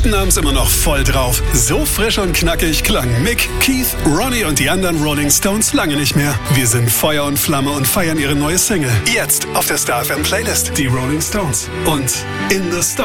Heute Abend immer noch voll drauf. So frisch und knackig klang Mick, Keith, Ronnie und die anderen Rolling Stones lange nicht mehr. Wir sind Feuer und Flamme und feiern ihre neue Single. Jetzt auf der Star FM Playlist. Die Rolling Stones und In the Stars.